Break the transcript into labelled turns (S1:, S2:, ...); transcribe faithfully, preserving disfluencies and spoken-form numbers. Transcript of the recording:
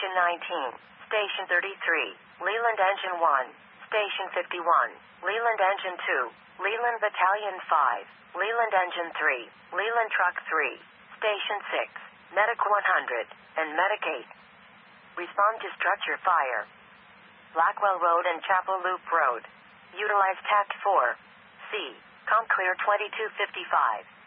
S1: Station nineteen. Station thirty-three. Leland Engine one. Station fifty-one. Leland Engine two. Leland Battalion five. Leland Engine three. Leland Truck three. Station six. Medic one hundred. And Medic eight. Respond to structure fire. Blackwell Road and Chapel Loop Road. Utilize Tact four. C. Com Clear twenty-two fifty-five.